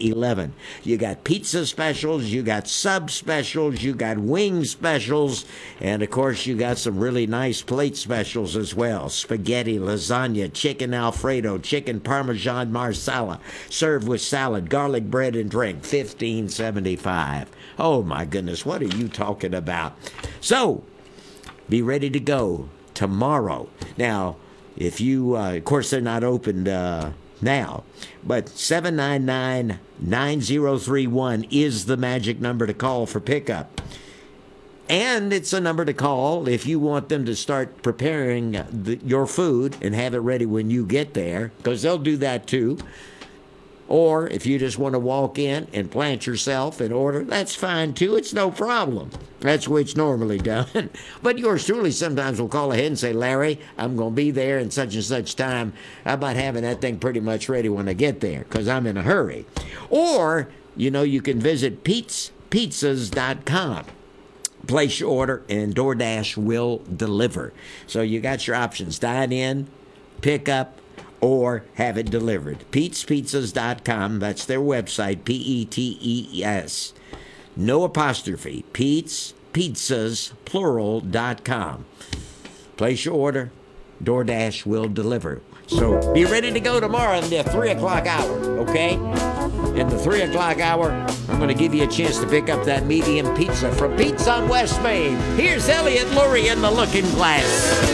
11. You got pizza specials, you got sub specials, you got wing specials, and of course you got some really nice plate specials as well. Spaghetti, lasagna, chicken Alfredo, chicken Parmesan Marsala, served with salad, garlic bread, and drink, $15.75. Oh my goodness, what are you talking about? So, be ready to go tomorrow. Now, if you, of course, they're not opened now, but 799-9031 is the magic number to call for pickup. And it's a number to call if you want them to start preparing your food and have it ready when you get there, because they'll do that too. Or if you just want to walk in and plant yourself and order, that's fine too. It's no problem. That's what it's normally done. But yours truly sometimes will call ahead and say, Larry, I'm going to be there in such and such time. How about having that thing pretty much ready when I get there, because I'm in a hurry. Or, you can visit Pete'sPizzas.com. Place your order and DoorDash will deliver. So you got your options. Dine in, pick up, or have it delivered. Pete'sPizzas.com, that's their website, P-E-T-E-S. No apostrophe, Pete'sPizzas, plural.com. Place your order, DoorDash will deliver. So be ready to go tomorrow in the 3 o'clock hour, okay? In the 3 o'clock hour, I'm going to give you a chance to pick up that medium pizza from Pete's on West Main. Here's Elliot Lurie in the Looking Glass.